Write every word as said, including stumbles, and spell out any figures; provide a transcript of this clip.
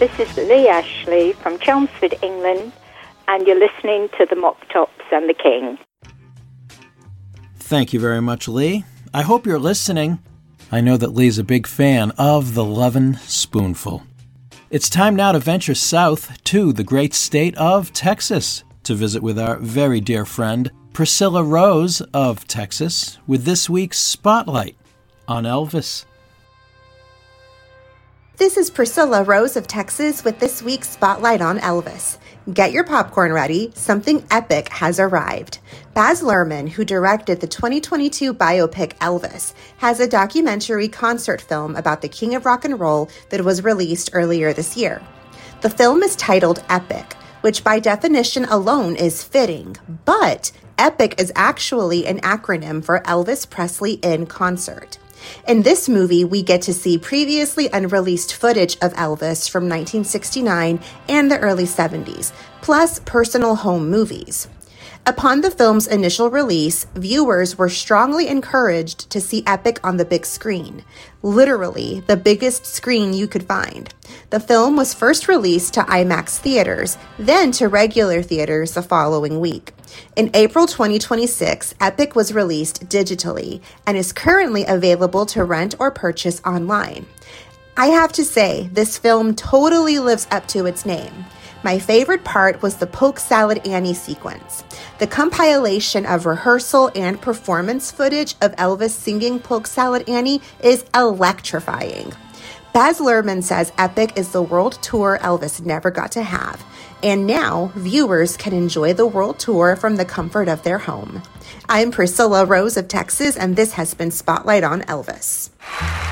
This is Lee Ashley from Chelmsford, England, and you're listening to the Mop Tops and the King. Thank you very much, Lee. I hope you're listening. I know that Lee's a big fan of the Lovin' Spoonful. It's time now to venture south to the great state of Texas to visit with our very dear friend, Priscilla Rose of Texas, with this week's Spotlight on Elvis. This is Priscilla Rose of Texas with this week's Spotlight on Elvis. Get your popcorn ready. Something epic has arrived. Baz Luhrmann, who directed the twenty twenty-two biopic Elvis, has a documentary concert film about the King of Rock and Roll that was released earlier this year. The film is titled Epic, which by definition alone is fitting, but EPIC is actually an acronym for Elvis Presley in Concert. In this movie, we get to see previously unreleased footage of Elvis from nineteen sixty-nine and the early seventies, plus personal home movies. Upon the film's initial release, viewers were strongly encouraged to see Epic on the big screen, literally the biggest screen you could find. The film was first released to IMAX theaters, then to regular theaters the following week. In April twenty twenty-six, Epic was released digitally and is currently available to rent or purchase online. I have to say, this film totally lives up to its name. My favorite part was the Polk Salad Annie sequence. The compilation of rehearsal and performance footage of Elvis singing Polk Salad Annie is electrifying. Baz Luhrmann says Epic is the world tour Elvis never got to have, and now viewers can enjoy the world tour from the comfort of their home. I'm Priscilla Rose of Texas, and this has been Spotlight on Elvis.